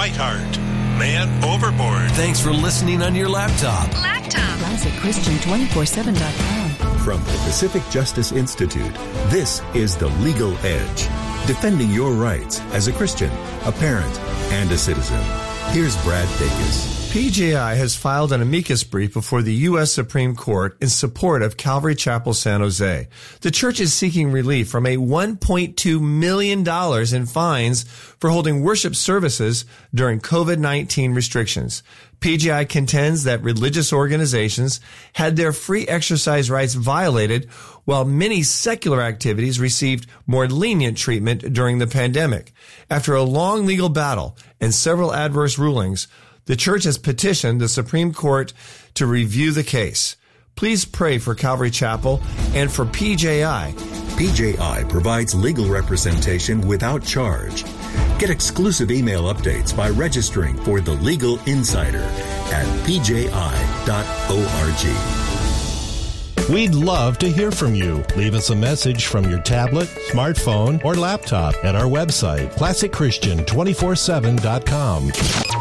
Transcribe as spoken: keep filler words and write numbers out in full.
Whiteheart. Man overboard. Thanks for listening on your laptop. Laptop. Classic Christian two four seven dot com. From the Pacific Justice Institute, this is The Legal Edge, defending your rights as a Christian, a parent, and a citizen. Here's Brad Dacus. P J I has filed an amicus brief before the U S Supreme Court in support of Calvary Chapel San Jose. The church is seeking relief from a one point two million dollars in fines for holding worship services during COVID nineteen restrictions. P J I contends that religious organizations had their free exercise rights violated, while many secular activities received more lenient treatment during the pandemic. After a long legal battle and several adverse rulings, the church has petitioned the Supreme Court to review the case. Please pray for Calvary Chapel and for P J I. P J I provides legal representation without charge. Get exclusive email updates by registering for The Legal Insider at p j i dot org. We'd love to hear from you. Leave us a message from your tablet, smartphone, or laptop at our website, classic christian two four seven dot com.